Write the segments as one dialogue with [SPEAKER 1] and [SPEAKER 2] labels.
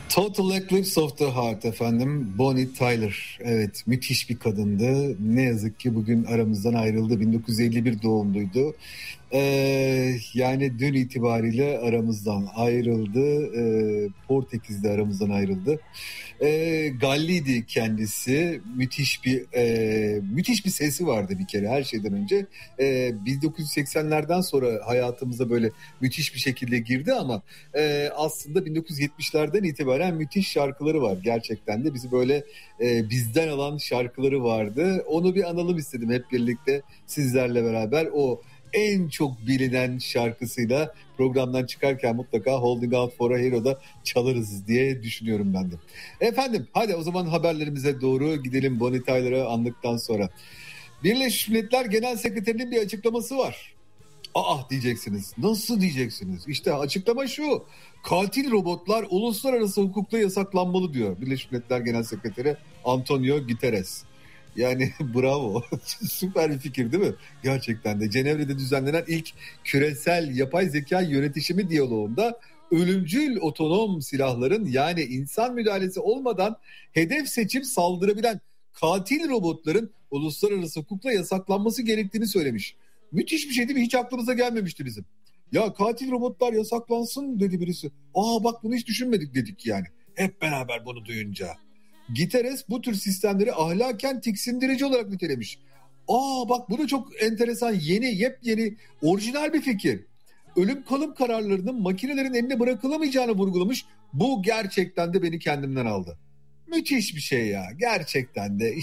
[SPEAKER 1] Total Eclipse of the Heart efendim. Bonnie Tyler. Evet, müthiş bir kadındı. Ne yazık ki bugün aramızdan ayrıldı. 1951 doğumluydu. Yani dün itibariyle aramızdan ayrıldı. Portekiz'de aramızdan ayrıldı. Galliydi kendisi. Müthiş bir sesi vardı bir kere her şeyden önce. 1980'lerden sonra hayatımıza böyle müthiş bir şekilde girdi ama aslında 1970'lerden itibaren müthiş şarkıları var. Gerçekten de bizi böyle bizden alan şarkıları vardı. Onu bir analım istedim hep birlikte sizlerle beraber. O en çok bilinen şarkısıyla programdan çıkarken mutlaka Holding Out for a Hero'da çalarız diye düşünüyorum ben de. Efendim hadi o zaman haberlerimize doğru gidelim Bonnie Tyler'ı andıktan sonra. Birleşmiş Milletler Genel Sekreterinin bir açıklaması var. Diyeceksiniz. Nasıl diyeceksiniz? İşte açıklama şu. Katil robotlar uluslararası hukukla yasaklanmalı diyor Birleşmiş Milletler Genel Sekreteri Antonio Guterres. Yani bravo. Süper bir fikir değil mi? Gerçekten de Cenevre'de düzenlenen ilk küresel yapay zeka yönetişimi diyaloğunda ölümcül otonom silahların yani insan müdahalesi olmadan hedef seçip saldırabilen katil robotların uluslararası hukukla yasaklanması gerektiğini söylemiş. Müthiş bir şey değil mi? Hiç aklımıza gelmemişti bizim. Ya katil robotlar yasaklansın dedi birisi. Bak bunu hiç düşünmedik dedik yani. Hep beraber bunu duyunca. Guterres bu tür sistemleri ahlaken tiksindirici olarak nitelemiş. Bak bu da çok enteresan, yepyeni, orijinal bir fikir. Ölüm kalım kararlarının makinelerin eline bırakılamayacağını vurgulamış. Bu gerçekten de beni kendimden aldı. Müthiş bir şey ya. Gerçekten de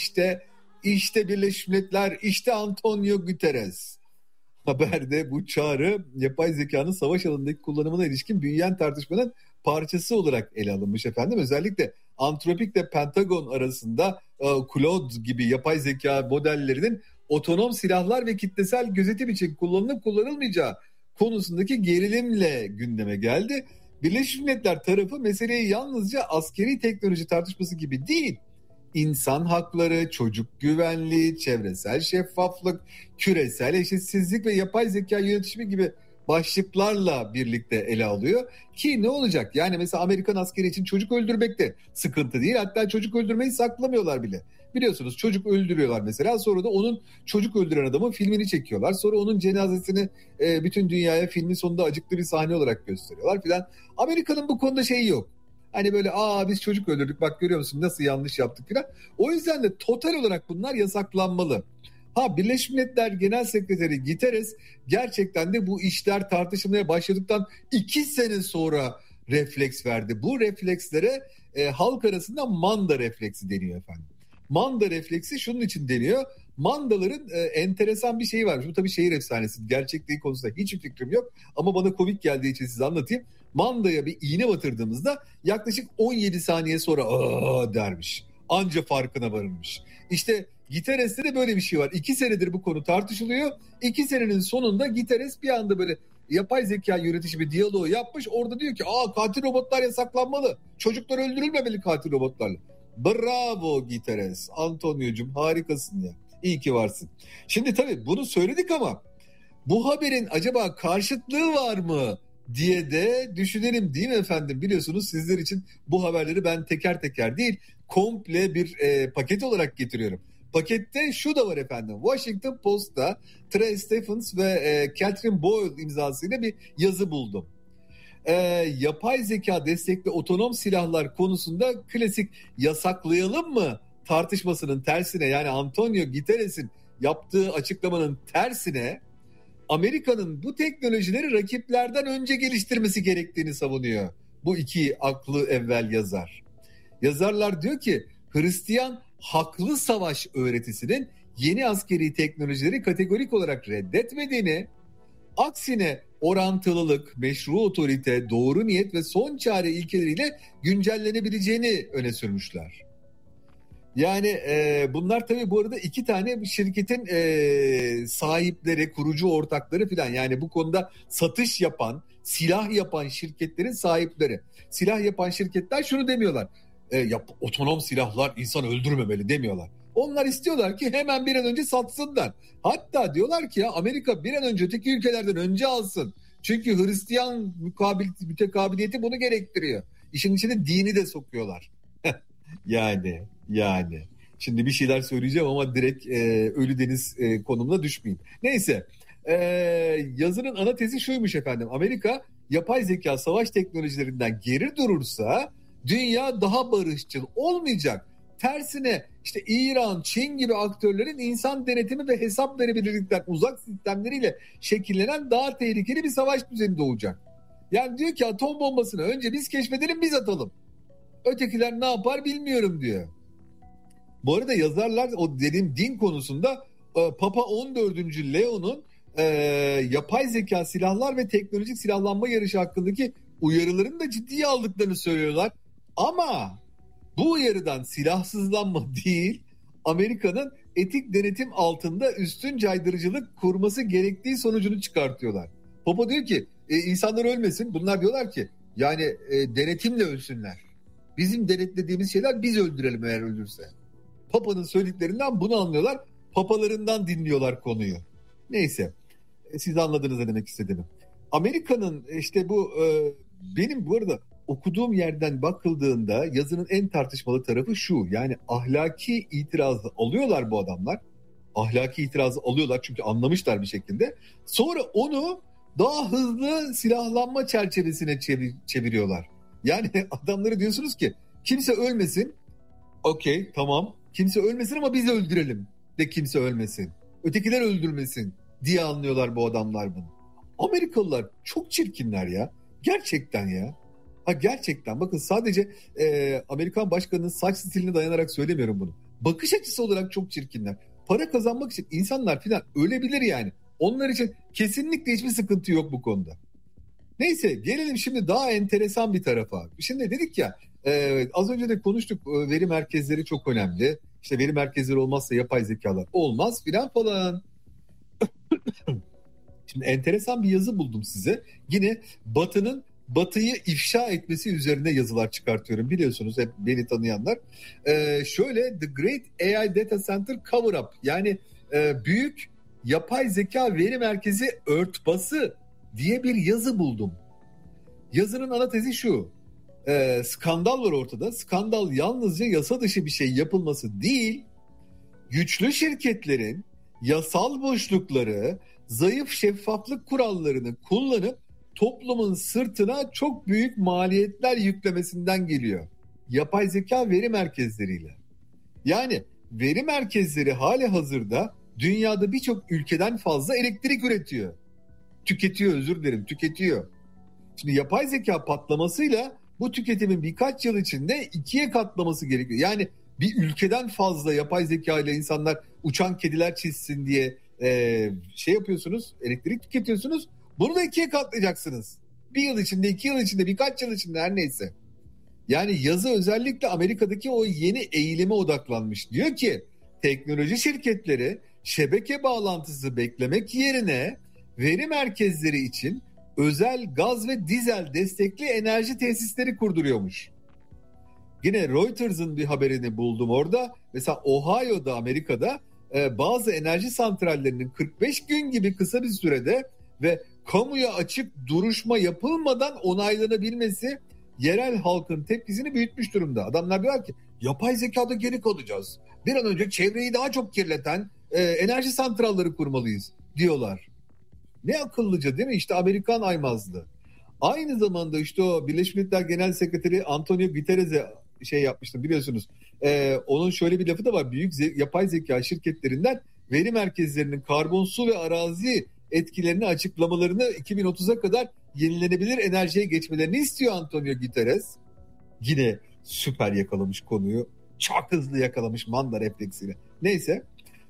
[SPEAKER 1] işte Birleşmiş Milletler, işte Antonio Guterres. Haberde bu çağrı yapay zekanın savaş alanındaki kullanımına ilişkin büyüyen tartışmanın parçası olarak ele alınmış efendim. Özellikle Anthropic ile Pentagon arasında Claude gibi yapay zeka modellerinin otonom silahlar ve kitlesel gözetim için kullanılıp kullanılmayacağı konusundaki gerilimle gündeme geldi. Birleşmiş Milletler tarafı meseleyi yalnızca askeri teknoloji tartışması gibi değil, İnsan hakları, çocuk güvenliği, çevresel şeffaflık, küresel eşitsizlik ve yapay zeka yönetişimi gibi başlıklarla birlikte ele alıyor. Ki ne olacak? Yani mesela Amerikan askeri için çocuk öldürmek de sıkıntı değil. Hatta çocuk öldürmeyi saklamıyorlar bile. Biliyorsunuz çocuk öldürüyorlar mesela. Sonra da onun çocuk öldüren adamın filmini çekiyorlar. Sonra onun cenazesini bütün dünyaya filmin sonunda acıklı bir sahne olarak gösteriyorlar filan. Amerika'nın bu konuda şeyi yok. Hani böyle biz çocuk öldürdük bak görüyor musun nasıl yanlış yaptık filan. O yüzden de total olarak bunlar yasaklanmalı. Birleşmiş Milletler Genel Sekreteri Guterres gerçekten de bu işler tartışılmaya başladıktan 2 sene sonra refleks verdi. Bu reflekslere halk arasında manda refleksi deniyor efendim. Manda refleksi şunun için deniyor. Mandaların enteresan bir şeyi varmış. Bu tabii şehir efsanesi. Gerçekliği konusunda hiçbir fikrim yok. Ama bana komik geldiği için size anlatayım. Mandaya bir iğne batırdığımızda yaklaşık 17 saniye sonra dermiş. Anca farkına varılmış. İşte Guterres'te de böyle bir şey var. 2 senedir bu konu tartışılıyor. 2 senenin sonunda Guterres bir anda böyle yapay zeka yönetişimi diyaloğu yapmış. Orada diyor ki katil robotlar yasaklanmalı. Çocuklar öldürülmemeli katil robotlarla. Bravo Guterres. Antonio'cum harikasın ya. İyi ki varsın. Şimdi tabii bunu söyledik ama bu haberin acaba karşıtlığı var mı diye de düşünelim değil mi efendim? Biliyorsunuz sizler için bu haberleri ben teker teker değil komple bir paket olarak getiriyorum. Pakette şu da var efendim. Washington Post'ta Trey Stephens ve Catherine Boyle imzasıyla bir yazı buldum. Yapay zeka destekli otonom silahlar konusunda klasik yasaklayalım mı tartışmasının tersine, yani Antonio Guterres'in yaptığı açıklamanın tersine Amerika'nın bu teknolojileri rakiplerden önce geliştirmesi gerektiğini savunuyor bu iki aklı evvel yazar. Yazarlar diyor ki Hristiyan haklı savaş öğretisinin yeni askeri teknolojileri kategorik olarak reddetmediğini, aksine orantılılık, meşru otorite, doğru niyet ve son çare ilkeleriyle güncellenebileceğini öne sürmüşler. Yani bunlar tabii bu arada 2 tane şirketin sahipleri, kurucu ortakları falan. Yani bu konuda satış yapan, silah yapan şirketlerin sahipleri. Silah yapan şirketler şunu demiyorlar. Otonom silahlar insan öldürmemeli demiyorlar. Onlar istiyorlar ki hemen bir an önce satsınlar. Hatta diyorlar ki Amerika bir an önce öteki ülkelerden önce alsın. Çünkü Hristiyan mütekabiliyeti bunu gerektiriyor. İşin içine dini de sokuyorlar. Yani. Şimdi bir şeyler söyleyeceğim ama direkt Ölü Deniz konumuna düşmeyeyim. Neyse. Yazının ana tezi şuymuş efendim. Amerika yapay zeka savaş teknolojilerinden geri durursa dünya daha barışçıl olmayacak. Tersine işte İran, Çin gibi aktörlerin insan denetimi ve hesap verebilirlikten uzak sistemleriyle şekillenen daha tehlikeli bir savaş düzeni doğacak. Yani diyor ki atom bombasını önce biz keşfedelim, biz atalım. Ötekiler ne yapar bilmiyorum diyor. Bu arada yazarlar o dediğim din konusunda Papa 14. Leo'nun yapay zeka silahlar ve teknolojik silahlanma yarışı hakkındaki uyarılarını da ciddiye aldıklarını söylüyorlar. Ama bu uyarıdan silahsızlanma değil, Amerika'nın etik denetim altında üstün caydırıcılık kurması gerektiği sonucunu çıkartıyorlar. Papa diyor ki insanlar ölmesin. Bunlar diyorlar ki yani denetimle ölsünler. Bizim denetlediğimiz şeyler biz öldürelim eğer ölürse. Papa'nın söylediklerinden bunu anlıyorlar. Papalarından dinliyorlar konuyu. Neyse. Siz anladınız ne demek istediğimi. Amerika'nın işte bu benim bu arada okuduğum yerden bakıldığında yazının en tartışmalı tarafı şu. Yani ahlaki itirazı alıyorlar bu adamlar. Ahlaki itirazı alıyorlar çünkü anlamışlar bir şekilde. Sonra onu daha hızlı silahlanma çerçevesine çeviriyorlar. Yani adamları diyorsunuz ki kimse ölmesin. Okey, tamam. Kimse ölmesin ama biz öldürelim de kimse ölmesin. Ötekiler öldürmesin diye anlıyorlar bu adamlar bunu. Amerikalılar çok çirkinler ya. Gerçekten ya. Gerçekten bakın sadece Amerikan başkanının saç stiline dayanarak söylemiyorum bunu. Bakış açısı olarak çok çirkinler. Para kazanmak için insanlar filan ölebilir yani. Onlar için kesinlikle hiçbir sıkıntı yok bu konuda. Neyse gelelim şimdi daha enteresan bir tarafa. Şimdi dedik ya az önce de konuştuk, veri merkezleri çok önemli. İşte veri merkezleri olmazsa yapay zekalar olmaz filan falan. Şimdi enteresan bir yazı buldum size. Yine Batı'yı ifşa etmesi üzerine yazılar çıkartıyorum. Biliyorsunuz hep beni tanıyanlar. Şöyle The Great AI Data Center Cover-Up, yani büyük yapay zeka veri merkezi örtbası diye bir yazı buldum. Yazının ana tezi şu. Skandal var ortada. Skandal yalnızca yasa dışı bir şey yapılması değil, güçlü şirketlerin yasal boşlukları, zayıf şeffaflık kurallarını kullanıp toplumun sırtına çok büyük maliyetler yüklemesinden geliyor. Yapay zeka veri merkezleriyle. Yani veri merkezleri hali hazırda dünyada birçok ülkeden fazla elektrik üretiyor. Tüketiyor. Şimdi yapay zeka patlamasıyla bu tüketimin birkaç yıl içinde 2'ye katlaması gerekiyor. Yani bir ülkeden fazla yapay zeka ile insanlar uçan kediler çizsin diye şey yapıyorsunuz, elektrik tüketiyorsunuz. Bunu da 2'ye katlayacaksınız. Bir yıl içinde, 2 yıl içinde, birkaç yıl içinde, her neyse. Yani yazı özellikle Amerika'daki o yeni eğilime odaklanmış. Diyor ki teknoloji şirketleri şebeke bağlantısı beklemek yerine veri merkezleri için özel gaz ve dizel destekli enerji tesisleri kurduruyormuş. Yine Reuters'ın bir haberini buldum orada. Mesela Ohio'da, Amerika'da bazı enerji santrallerinin 45 gün gibi kısa bir sürede ve kamuya açık duruşma yapılmadan onaylanabilmesi yerel halkın tepkisini büyütmüş durumda. Adamlar diyorlar ki yapay zekada geri kalacağız. Bir an önce çevreyi daha çok kirleten enerji santralleri kurmalıyız diyorlar. Ne akıllıca değil mi? İşte Amerikan aymazlığı. Aynı zamanda işte o Birleşmiş Milletler Genel Sekreteri Antonio Guterres'e şey yapmıştım biliyorsunuz. Onun şöyle bir lafı da var. Büyük yapay zeka şirketlerinden veri merkezlerinin karbon, su ve arazi etkilerini açıklamalarını 2030'a kadar yenilenebilir enerjiye geçmelerini istiyor Antonio Guterres. Yine süper yakalamış konuyu. Çok hızlı yakalamış manda refleksiyle. Neyse.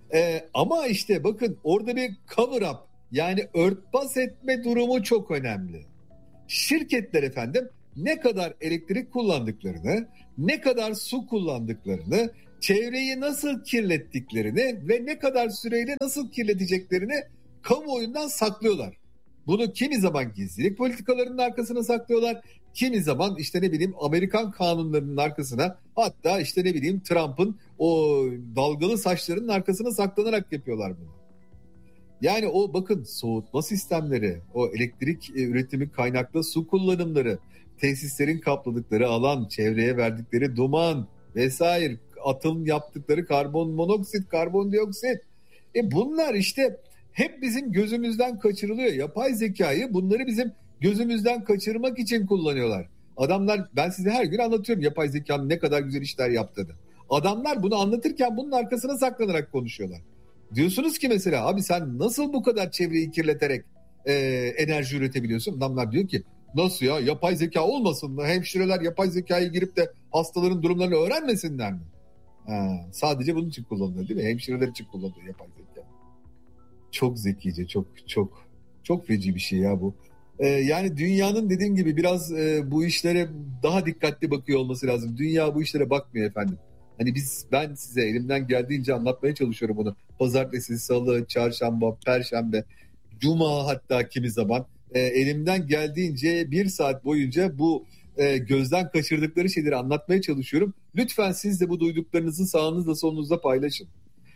[SPEAKER 1] Ama işte bakın orada bir cover up, yani örtbas etme durumu çok önemli. Şirketler efendim ne kadar elektrik kullandıklarını, ne kadar su kullandıklarını, çevreyi nasıl kirlettiklerini ve ne kadar süreyle nasıl kirleteceklerini kamuoyundan saklıyorlar. Bunu kimi zaman gizlilik politikalarının arkasına saklıyorlar, kimi zaman işte ne bileyim Amerikan kanunlarının arkasına, hatta işte ne bileyim Trump'ın o dalgalı saçlarının arkasına saklanarak yapıyorlar bunu. Yani o bakın soğutma sistemleri, o elektrik üretimi kaynaklı su kullanımları, tesislerin kapladıkları alan, çevreye verdikleri duman vesaire, atım yaptıkları karbon monoksit, karbondioksit. Bunlar işte hep bizim gözümüzden kaçırılıyor. Yapay zekayı bunları bizim gözümüzden kaçırmak için kullanıyorlar. Adamlar, ben size her gün anlatıyorum yapay zekanın ne kadar güzel işler yaptığını. Adamlar bunu anlatırken bunun arkasına saklanarak konuşuyorlar. Diyorsunuz ki mesela abi sen nasıl bu kadar çevreyi kirleterek enerji üretebiliyorsun? Adamlar diyor ki nasıl ya, yapay zeka olmasın mı? Hemşireler yapay zekayı girip de hastaların durumlarını öğrenmesinler mi? Sadece bunun için kullanılıyor değil mi? Hemşireler için kullanılıyor yapay zeka. Çok zekice, çok çok çok feci bir şey ya bu. Yani dünyanın dediğim gibi biraz bu işlere daha dikkatli bakıyor olması lazım. Dünya bu işlere bakmıyor efendim. Hani ben size elimden geldiğince anlatmaya çalışıyorum bunu. Pazartesi, salı, çarşamba, perşembe, cuma, hatta kimi zaman elimden geldiğince bir saat boyunca bu gözden kaçırdıkları şeyleri anlatmaya çalışıyorum. Lütfen siz de bu duyduklarınızı sağınızda solunuzda paylaşın.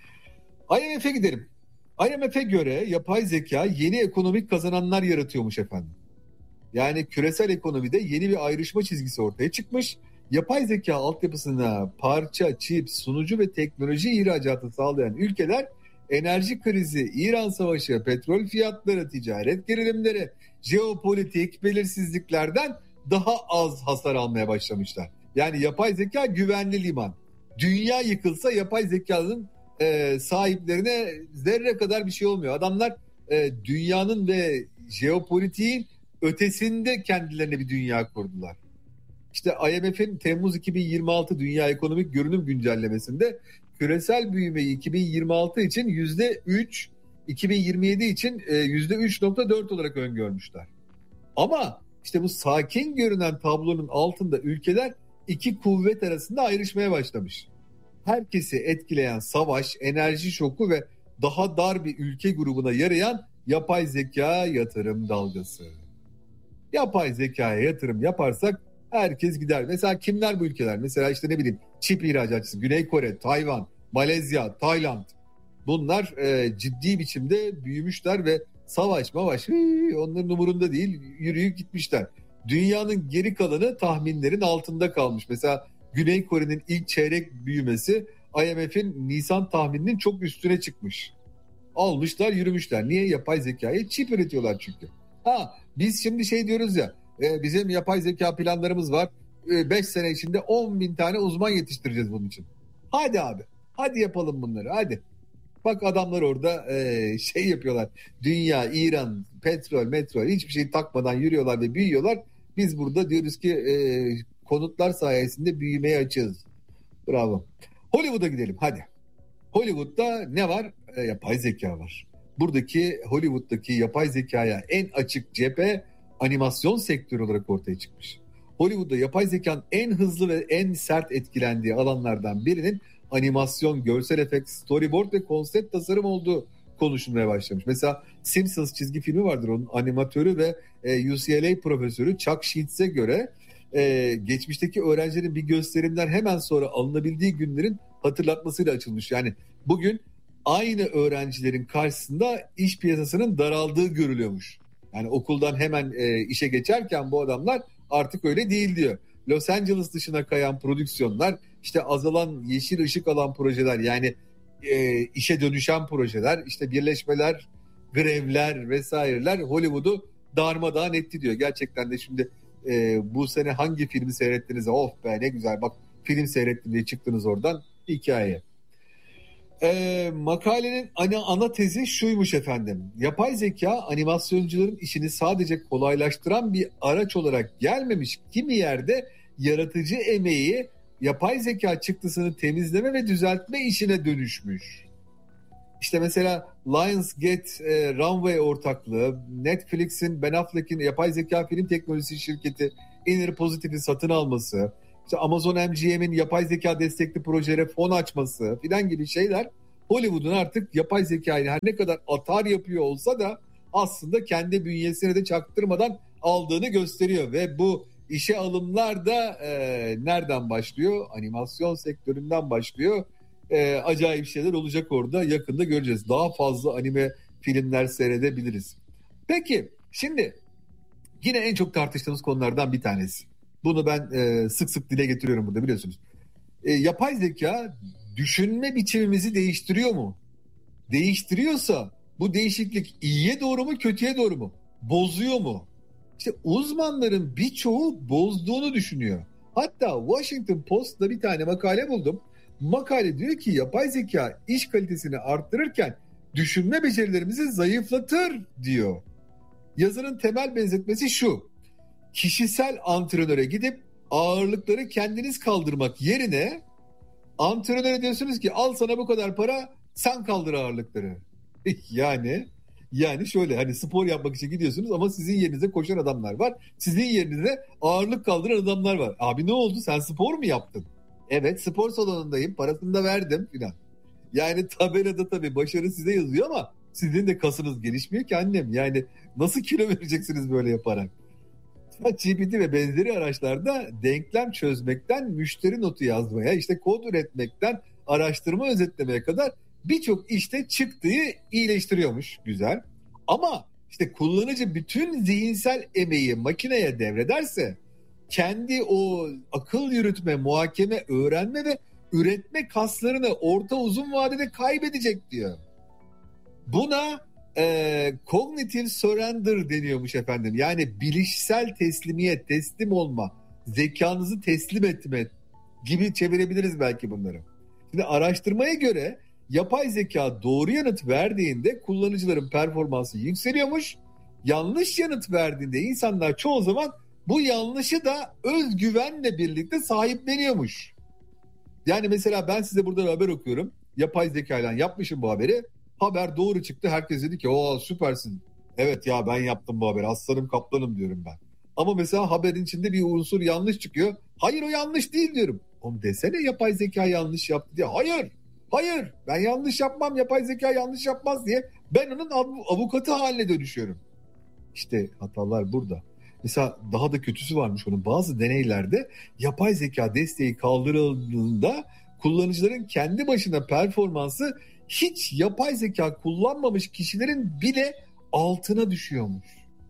[SPEAKER 1] IMF'e gidelim. IMF'e göre yapay zeka yeni ekonomik kazananlar yaratıyormuş efendim. Yani küresel ekonomide yeni bir ayrışma çizgisi ortaya çıkmış. Yapay zeka altyapısına parça, çip, sunucu ve teknoloji ihracatı sağlayan ülkeler enerji krizi, İran savaşı, petrol fiyatları, ticaret gerilimleri, jeopolitik belirsizliklerden daha az hasar almaya başlamışlar. Yani yapay zeka güvenli liman. Dünya yıkılsa yapay zekanın sahiplerine zerre kadar bir şey olmuyor. Adamlar dünyanın ve jeopolitiğin ötesinde kendilerine bir dünya kurdular. İşte IMF'in Temmuz 2026 Dünya Ekonomik Görünüm Güncellemesi'nde küresel büyümeyi 2026 için %3, 2027 için %3.4 olarak öngörmüşler. Ama işte bu sakin görünen tablonun altında ülkeler iki kuvvet arasında ayrışmaya başlamış. Herkesi etkileyen savaş, enerji şoku ve daha dar bir ülke grubuna yarayan yapay zeka yatırım dalgası. Yapay zekaya yatırım yaparsak herkes gider. Mesela kimler bu ülkeler? Mesela işte ne bileyim, çip ihracatçısı Güney Kore, Tayvan, Malezya, Tayland. Bunlar ciddi biçimde büyümüşler ve savaş onların umurunda değil, yürüyüp gitmişler. Dünyanın geri kalanı tahminlerin altında kalmış. Mesela Güney Kore'nin ilk çeyrek büyümesi IMF'in Nisan tahmininin çok üstüne çıkmış. Almışlar yürümüşler. Niye? Yapay zekayı çip üretiyorlar çünkü. Biz şimdi şey diyoruz ya, bizim yapay zeka planlarımız var. 5 sene içinde 10.000 tane uzman yetiştireceğiz bunun için. Hadi abi, hadi yapalım bunları, hadi. Bak adamlar orada şey yapıyorlar. Dünya, İran, petrol hiçbir şey takmadan yürüyorlar ve büyüyorlar. Biz burada diyoruz ki konutlar sayesinde büyümeye açığız. Bravo. Hollywood'a gidelim hadi. Hollywood'da ne var? Yapay zeka var. Buradaki Hollywood'daki yapay zekaya en açık cephe animasyon sektörü olarak ortaya çıkmış. Hollywood'da yapay zekanın en hızlı ve en sert etkilendiği alanlardan birinin animasyon, görsel efekt, storyboard ve konsept tasarım olduğu konuşulmaya başlamış. Mesela Simpsons çizgi filmi vardır, onun animatörü ve UCLA profesörü Chuck Sheets'e göre geçmişteki öğrencilerin bir gösterimden hemen sonra alınabildiği günlerin hatırlatmasıyla açılmış. Yani bugün aynı öğrencilerin karşısında iş piyasasının daraldığı görülüyormuş. Yani okuldan hemen işe geçerken bu adamlar artık öyle değil diyor. Los Angeles dışına kayan prodüksiyonlar, işte azalan yeşil ışık alan projeler, yani işe dönüşen projeler, işte birleşmeler, grevler vesaireler Hollywood'u darmadağın etti diyor. Gerçekten de şimdi bu sene hangi filmi seyrettiniz? Of be ne güzel, bak film seyrettim diye çıktınız oradan, hikaye. Makalenin ana tezi şuymuş efendim. Yapay zeka animasyoncuların işini sadece kolaylaştıran bir araç olarak gelmemiş, kimi yerde yaratıcı emeği yapay zeka çıktısını temizleme ve düzeltme işine dönüşmüş. İşte mesela Lionsgate Runway ortaklığı, Netflix'in Ben Affleck'in yapay zeka film teknolojisi şirketi Inner Positive'i satın alması, İşte Amazon MGM'in yapay zeka destekli projelere fon açması filan gibi şeyler Hollywood'un artık yapay zekayı her ne kadar atar yapıyor olsa da aslında kendi bünyesine de çaktırmadan aldığını gösteriyor. Ve bu işe alımlar da nereden başlıyor? Animasyon sektöründen başlıyor. Acayip şeyler olacak orada, yakında göreceğiz. Daha fazla anime filmler seyredebiliriz. Peki şimdi yine en çok tartıştığımız konulardan bir tanesi. Bunu ben sık sık dile getiriyorum burada, biliyorsunuz. Yapay zeka düşünme biçimimizi değiştiriyor mu? Değiştiriyorsa bu değişiklik iyiye doğru mu, kötüye doğru mu? Bozuyor mu? İşte uzmanların birçoğu bozduğunu düşünüyor. Hatta Washington Post'ta bir tane makale buldum. Makale diyor ki yapay zeka iş kalitesini arttırırken düşünme becerilerimizi zayıflatır diyor. Yazının temel benzetmesi şu: kişisel antrenöre gidip ağırlıkları kendiniz kaldırmak yerine antrenöre diyorsunuz ki al sana bu kadar para, sen kaldır ağırlıkları. Yani şöyle, hani spor yapmak için gidiyorsunuz ama sizin yerinize koşan adamlar var. Sizin yerinize ağırlık kaldıran adamlar var. Abi ne oldu, sen spor mu yaptın? Evet, spor salonundayım, parasını da verdim filan. Yani tabelada tabii başarı size yazıyor ama sizin de kasınız gelişmiyor ki annem. Yani nasıl kilo vereceksiniz böyle yaparak? ChatGPT ve benzeri araçlarda denklem çözmekten müşteri notu yazmaya, işte kod üretmekten araştırma özetlemeye kadar birçok işte çıktığı iyileştiriyormuş. Güzel. Ama işte kullanıcı bütün zihinsel emeği makineye devrederse kendi o akıl yürütme, muhakeme, öğrenme ve üretme kaslarını orta uzun vadede kaybedecek diyor. Buna cognitive surrender deniyormuş efendim. Yani bilişsel teslimiyet, teslim olma, zekanızı teslim etme gibi çevirebiliriz belki bunları. Şimdi araştırmaya göre yapay zeka doğru yanıt verdiğinde kullanıcıların performansı yükseliyormuş. Yanlış yanıt verdiğinde insanlar çoğu zaman bu yanlışı da özgüvenle birlikte sahipleniyormuş. Yani mesela ben size burada bir haber okuyorum. Yapay zekayla yapmışım bu haberi. Haber doğru çıktı. Herkes dedi ki o süpersin. Evet ya, ben yaptım bu haberi. Aslanım kaplanım diyorum ben. Ama mesela haberin içinde bir unsur yanlış çıkıyor. Hayır, o yanlış değil diyorum. Oğlum desene yapay zeka yanlış yaptı diye. Hayır ben yanlış yapmam, yapay zeka yanlış yapmaz diye ben onun avukatı haline dönüşüyorum. İşte hatalar burada. Mesela daha da kötüsü varmış onun. Bazı deneylerde yapay zeka desteği kaldırıldığında kullanıcıların kendi başına performansı hiç yapay zeka kullanmamış kişilerin bile altına düşüyormuş.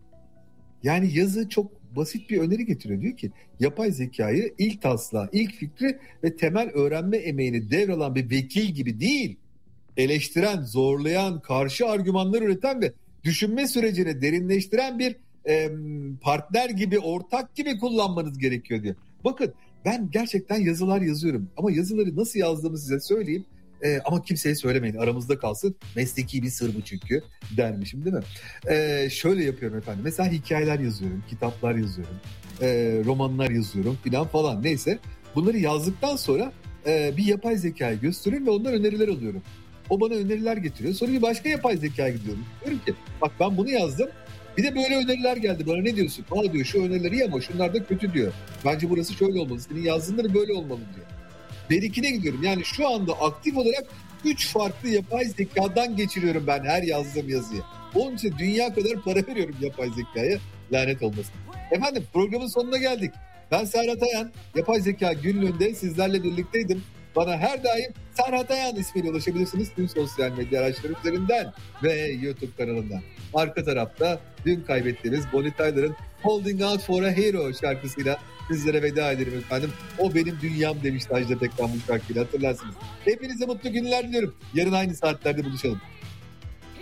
[SPEAKER 1] Yani yazı çok basit bir öneri getiriyor. Diyor ki yapay zekayı ilk taslağı, ilk fikri ve temel öğrenme emeğini devralan bir vekil gibi değil, eleştiren, zorlayan, karşı argümanlar üreten ve düşünme sürecini derinleştiren bir partner gibi, ortak gibi kullanmanız gerekiyor diyor. Bakın, ben gerçekten yazılar yazıyorum ama yazıları nasıl yazdığımı size söyleyeyim. Ama kimseye söylemeyin, aramızda kalsın. Mesleki bir sır bu çünkü dermişim, değil mi? Şöyle yapıyorum efendim. Mesela hikayeler yazıyorum, kitaplar yazıyorum, romanlar yazıyorum falan, neyse. Bunları yazdıktan sonra bir yapay zekayı gösteriyorum ve ondan öneriler alıyorum. O bana öneriler getiriyor. Sonra bir başka yapay zekaya gidiyorum. Diyorum ki bak, ben bunu yazdım. Bir de böyle öneriler geldi. Bana ne diyorsun? Aa diyor, şu önerileri iyi ama şunlar da kötü diyor. Bence burası şöyle olmalı. Senin yazdığınları böyle olmalı diyor. Berikine gidiyorum. Yani şu anda aktif olarak 3 farklı yapay zekadan geçiriyorum ben her yazdığım yazıyı. Onun için dünya kadar para veriyorum yapay zekaya. Lanet olmasın. Efendim, programın sonuna geldik. Ben Serhat Ayan. Yapay Zeka Günlüğü'nde sizlerle birlikteydim. Bana her daim Serhat Ayan ismiyle ulaşabilirsiniz tüm sosyal medya araçları üzerinden ve YouTube kanalından. Arka tarafta dün kaybettiğimiz Bonnie Tyler'ın Holding Out for a Hero şarkısıyla sizlere veda ederim efendim. O benim dünyam demişti Ajda Pekkan bu şarkıyla, hatırlarsınız. Hepinize mutlu günler diliyorum. Yarın aynı saatlerde buluşalım.